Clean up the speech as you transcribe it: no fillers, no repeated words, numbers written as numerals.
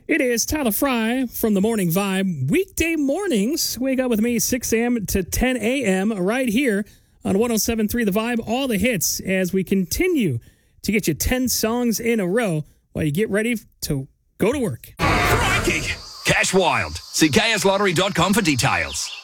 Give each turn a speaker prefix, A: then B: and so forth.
A: It is Tyler Fry from the Morning Vibe. Weekday mornings, wake up with me 6 a.m. to 10 a.m. right here on 107.3 The Vibe. All the hits as we continue to get you 10 songs in a row while you get ready to go to work.
B: Crikey! Cash wild. See kslottery.com for details.